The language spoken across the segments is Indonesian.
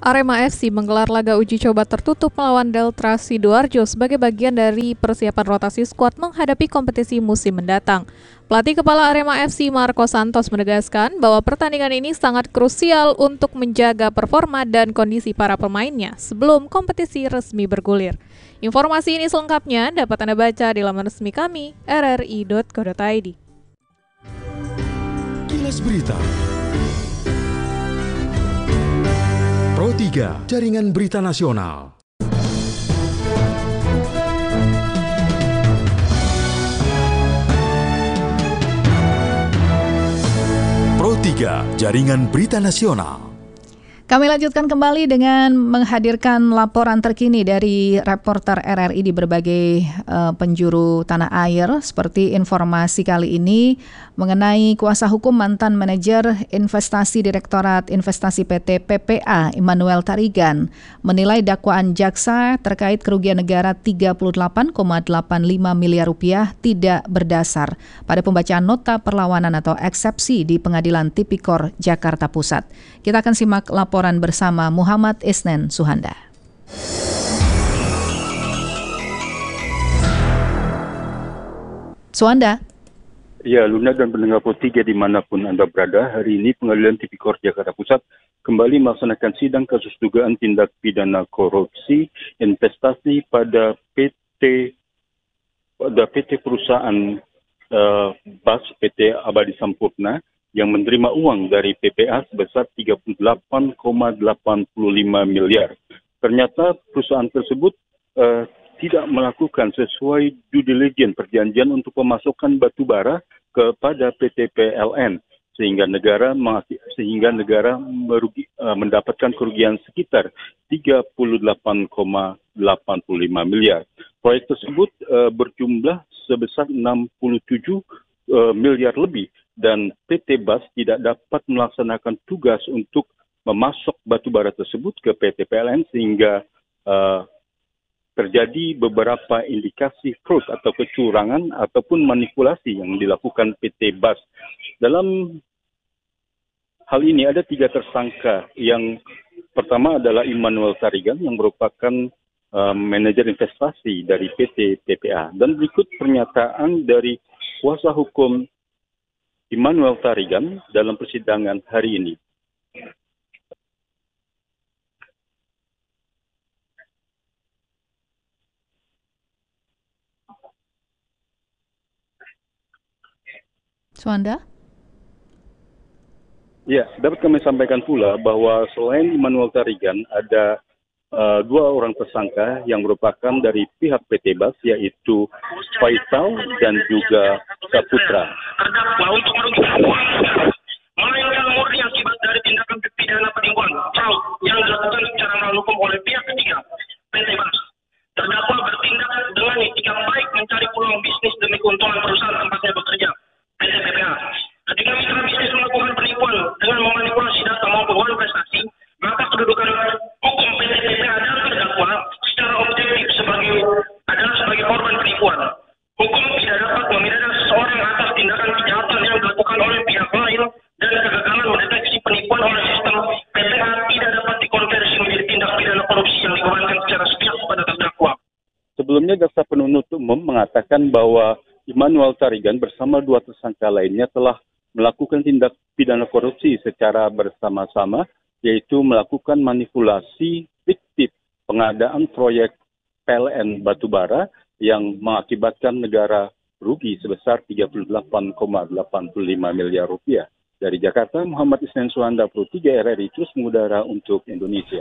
Arema FC menggelar laga uji coba tertutup melawan Delta Sidoarjo sebagai bagian dari persiapan rotasi skuad menghadapi kompetisi musim mendatang. Pelatih kepala Arema FC Marco Santos menegaskan bahwa pertandingan ini sangat krusial untuk menjaga performa dan kondisi para pemainnya sebelum kompetisi resmi bergulir. Informasi ini selengkapnya dapat Anda baca di laman resmi kami, rri.co.id. Kilas Berita Pro 3, Jaringan Berita Nasional. Pro 3, Jaringan Berita Nasional. Kami lanjutkan kembali dengan menghadirkan laporan terkini dari reporter RRI di berbagai penjuru tanah air. Seperti informasi kali ini mengenai kuasa hukum mantan manajer investasi Direktorat Investasi PT PPA Immanuel Tarigan menilai dakwaan jaksa terkait kerugian negara 38,85 miliar rupiah tidak berdasar pada pembacaan nota perlawanan atau eksepsi di Pengadilan Tipikor Jakarta Pusat. Kita akan simak laporan bersama Muhammad Isnen Suhanda. Suhanda. Ya, Luna dan pendengar Pro 3 dimanapun Anda berada, hari ini Pengadilan Tipikor Jakarta Pusat kembali melaksanakan sidang kasus dugaan tindak pidana korupsi investasi pada PT perusahaan BAS PT Abadi Sampurna yang menerima uang dari PPA sebesar 38,85 miliar. Ternyata perusahaan tersebut tidak melakukan sesuai due diligence perjanjian untuk pemasukan batu bara kepada PT PLN, sehingga negara mendapatkan kerugian sekitar 38,85 miliar. Proyek tersebut berjumlah sebesar 67 miliar lebih. Dan PT BAS tidak dapat melaksanakan tugas untuk memasok batu bara tersebut ke PT PLN sehingga terjadi beberapa indikasi fraud atau kecurangan ataupun manipulasi yang dilakukan PT BAS. Dalam hal ini ada 3 tersangka. Yang pertama adalah Immanuel Tarigan yang merupakan manajer investasi dari PT PPA. Dan berikut pernyataan dari kuasa hukum Immanuel Tarigan dalam persidangan hari ini. Suhanda? Ya, dapat kami sampaikan pula bahwa selain Immanuel Tarigan ada 2 orang tersangka yang merupakan dari pihak PT BAS, yaitu Faisal dan juga Saputra. Terdakwa untuk merugikan uang negara, melainkan murni akibat dari tindakan pidana penipuan fraud yang dilakukan secara melawan hukum oleh pihak ketiga PT BAS. Terdakwa bertindak dengan etika baik mencari peluang bisnis demi keuntungan perusahaan tempatnya bekerja, PT PPA. Ketika mitra bisnis melakukan penipuan dengan memanipulasi data maupun uang investasi, maka kedudukan hukum PT PPA dan terdakwa secara objektif adalah sebagai korban penipuan. Hukum tidak dapat memidana seseorang atas tindakan kejahatan yang dilakukan oleh pihak lain dan kegagalan mendeteksi penipuan oleh sistem PPA tidak dapat dikonversi menjadi tindak pidana korupsi yang dikorbankan secara sepihak kepada terdakwa. Sebelumnya, jaksa penuntut umum mengatakan bahwa Immanuel Tarigan bersama 2 tersangka lainnya telah melakukan tindak pidana korupsi secara bersama-sama, yaitu melakukan manipulasi fiktif pengadaan proyek PLN batubara yang mengakibatkan negara rugi sebesar 38,85 miliar rupiah. Dari Jakarta, Muhammad Isnen Suhanda, Pro 3 RRI, terus mengudara untuk Indonesia.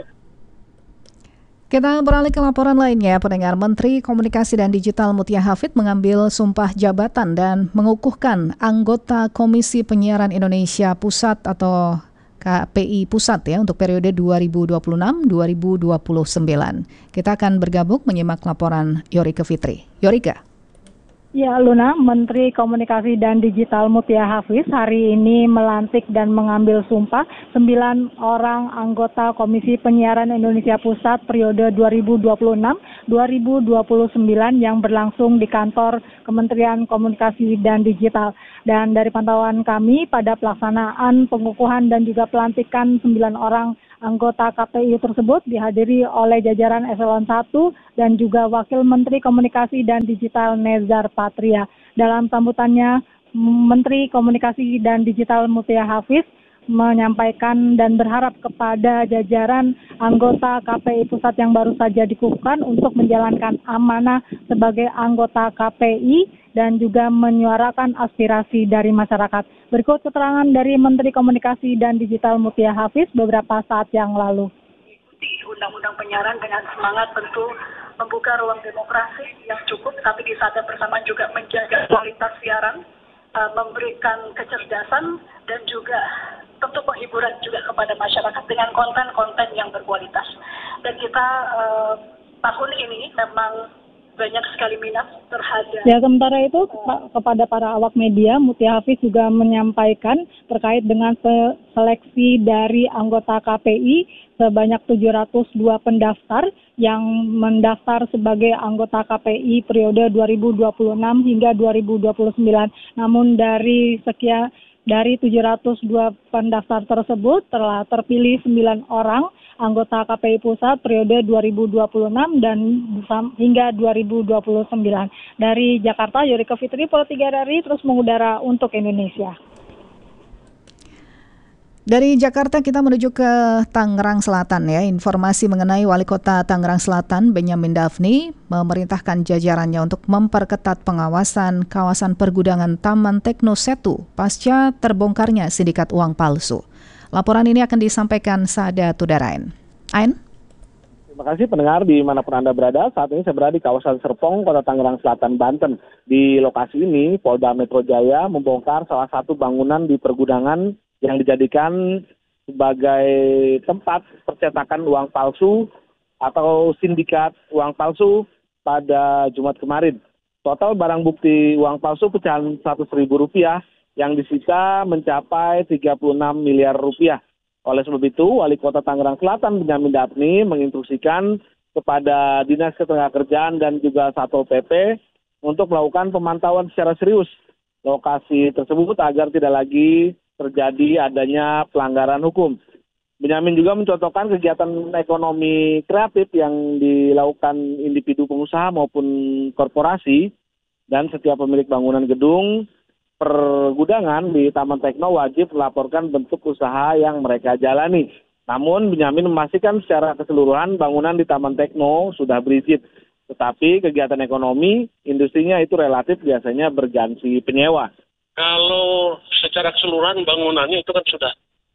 Kita beralih ke laporan lainnya, pendengar. Menteri Komunikasi dan Digital Mutia Hafid mengambil sumpah jabatan dan mengukuhkan anggota Komisi Penyiaran Indonesia Pusat atau KPI Pusat ya untuk periode 2026-2029. Kita akan bergabung menyimak laporan Yorika Fitri. Yorika. Ya, Luna, Menteri Komunikasi dan Digital Mutia Hafiz hari ini melantik dan mengambil sumpah 9 orang anggota Komisi Penyiaran Indonesia Pusat periode 2026-2029 yang berlangsung di kantor Kementerian Komunikasi dan Digital. Dan dari pantauan kami pada pelaksanaan pengukuhan dan juga pelantikan 9 orang Anggota KPI tersebut dihadiri oleh jajaran eselon 1 dan juga Wakil Menteri Komunikasi dan Digital Nezar Patria. Dalam sambutannya, Menteri Komunikasi dan Digital Mutia Hafiz menyampaikan dan berharap kepada jajaran anggota KPI Pusat yang baru saja dikukuhkan untuk menjalankan amanah sebagai anggota KPI dan juga menyuarakan aspirasi dari masyarakat. Berikut keterangan dari Menteri Komunikasi dan Digital Mutia Hafiz beberapa saat yang lalu. Di Undang-Undang Penyiaran dengan semangat tentu membuka ruang demokrasi yang cukup, tapi di saat yang bersamaan juga menjaga kualitas siaran, memberikan kecerdasan dan juga tentu penghiburan juga kepada masyarakat dengan konten-konten yang berkualitas. Dan kita tahun ini memang banyak sekali minat terhadap. Ya, sementara itu kepada para awak media, Mutia Hafiz juga menyampaikan terkait dengan seleksi dari anggota KPI sebanyak 702 pendaftar yang mendaftar sebagai anggota KPI periode 2026 hingga 2029. Namun dari 702 pendaftar tersebut telah terpilih 9 orang anggota KPI Pusat periode 2026 dan hingga 2029. Dari Jakarta, Yorika Fitri, Pro 3 dari terus mengudara untuk Indonesia. Dari Jakarta kita menuju ke Tangerang Selatan ya. Informasi mengenai Wali Kota Tangerang Selatan Benyamin Daphni memerintahkan jajarannya untuk memperketat pengawasan kawasan pergudangan Taman Tekno Setu pasca terbongkarnya sindikat uang palsu. Laporan ini akan disampaikan Sada Tudarain. Ain? Terima kasih pendengar dimanapun Anda berada. Saat ini saya berada di kawasan Serpong, Kota Tangerang Selatan, Banten. Di lokasi ini, Polda Metro Jaya membongkar salah satu bangunan di pergudangan yang dijadikan sebagai tempat percetakan uang palsu atau sindikat uang palsu pada Jumat kemarin. Total barang bukti uang palsu pecahan Rp100.000 yang disita mencapai 36 miliar rupiah. Oleh sebab itu, Wali Kota Tangerang Selatan Benyamin Daphni menginstruksikan kepada Dinas Ketenagakerjaan dan juga Satpol PP untuk melakukan pemantauan secara serius lokasi tersebut agar tidak lagi terjadi adanya pelanggaran hukum. Benyamin juga mencontohkan kegiatan ekonomi kreatif yang dilakukan individu pengusaha maupun korporasi, dan setiap pemilik bangunan gedung pergudangan di Taman Tekno wajib melaporkan bentuk usaha yang mereka jalani. Namun Benyamin memastikan secara keseluruhan bangunan di Taman Tekno sudah berizin, tetapi kegiatan ekonomi industrinya itu relatif biasanya berganti penyewa. Kalau secara keseluruhan bangunannya itu kan sudah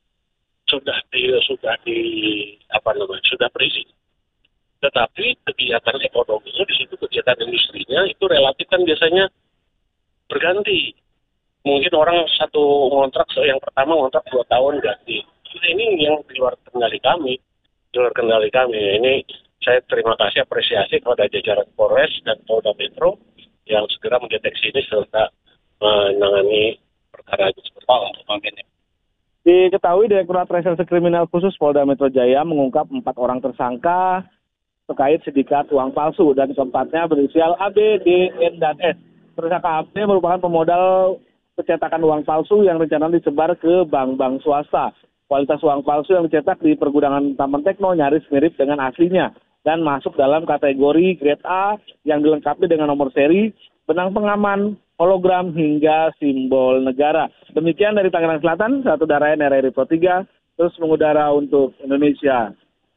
berizin. Tetapi kegiatan ekonominya di situ, kegiatan industrinya itu relatif kan biasanya berganti. Mungkin orang satu kontrak yang pertama kontrak 2 tahun ganti. Nah, ini yang di luar kendali kami. Ini saya terima kasih, apresiasi kepada jajaran Polres dan Polda Metro yang segera mendeteksi ini serta menangani perkara itu seperti itu. Diketahui Direktorat Reserse Kriminal Khusus Polda Metro Jaya mengungkap 4 orang tersangka terkait sindikat uang palsu, dan keempatnya berinisial AB, D, N, dan S. Tersangka AB merupakan pemodal pencetakan uang palsu yang rencana disebar ke bank-bank swasta. Kualitas uang palsu yang dicetak di pergudangan Taman Tekno nyaris mirip dengan aslinya dan masuk dalam kategori grade A yang dilengkapi dengan nomor seri, benang pengaman, hologram, hingga simbol negara. Demikian dari Tangerang Selatan, Satu Darain RRI Pro 3, terus mengudara untuk Indonesia.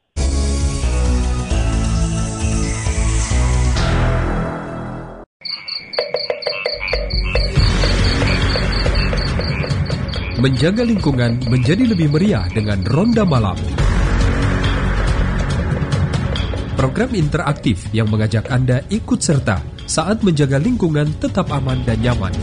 Menjaga lingkungan menjadi lebih meriah dengan Ronda Malam. Program interaktif yang mengajak Anda ikut serta saat menjaga lingkungan tetap aman dan nyaman.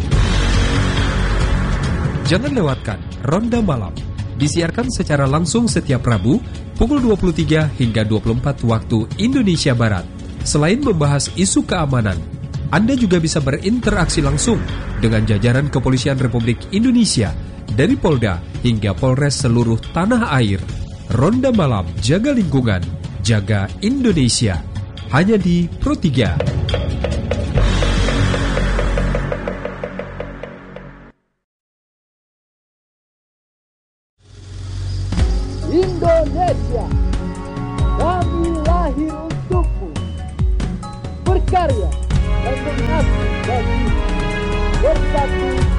Jangan lewatkan Ronda Malam. Disiarkan secara langsung setiap Rabu pukul 23 hingga 24 waktu Indonesia Barat. Selain membahas isu keamanan, Anda juga bisa berinteraksi langsung dengan jajaran Kepolisian Republik Indonesia dari Polda hingga Polres seluruh tanah air. Ronda Malam, jaga lingkungan, jaga Indonesia. Hanya di Pro 3. Indo Indonesia. Kami lahir untukmu, berkarya dan mengabdi bagimu, bersatu